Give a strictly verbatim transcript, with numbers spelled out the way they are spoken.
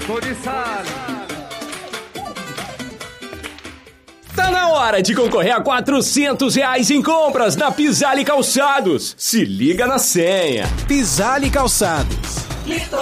Tá na hora de concorrer a quatrocentos reais em compras na Pisale Calçados. Se liga na senha. Pisale Calçados. Litoral.